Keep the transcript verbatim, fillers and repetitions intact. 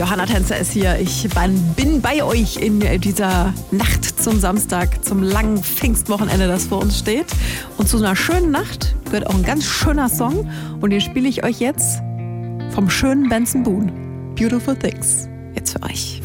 Johanna Tänzer ist hier. Ich bin bei euch in dieser Nacht zum Samstag, zum langen Pfingstwochenende, das vor uns steht. Und zu einer schönen Nacht gehört auch ein ganz schöner Song. Und den spiele ich euch jetzt vom schönen Benson Boone. Beautiful Things. Jetzt für euch.